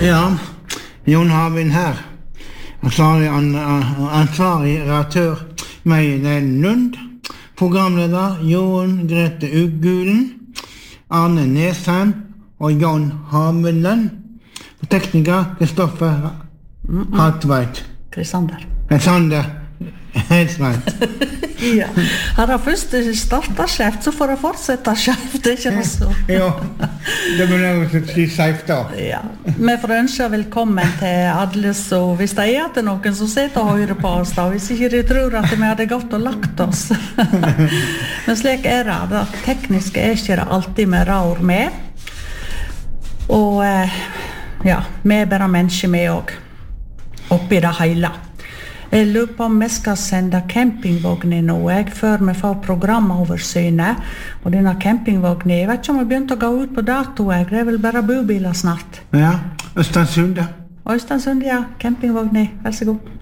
Ja, Jon Havin her. Ansvarig redaktør Meien Lund. Programleder Jon Grete Ugulen. Arne Nesheim og Jon Hameland. Tekniker Kristoffer Hartveit. Krisander. Helt right. Ja. Har jeg først startet skjeft, så får jeg fortsette skjeft, det ikke noe så? Ja, det må jeg si safe da. Ja. Vi får ønske velkommen til alle, så hvis det at det noen som sitter og hører på oss da, hvis ikke de tror at vi hadde gått og lagt oss. Men slik det tekniske ikke det alltid med rar med. Og ja, vi bare mennesker med også, oppi det hele. Jeg lurer på om vi skal sende campingvognen nå, før vi får programoversynet. Og denne campingvognen, jeg vet ikke om vi begynte å gå ut på dato, det vel bare bobiler snart. Ja, Østersund. Østersund, ja, campingvognen, vær så god.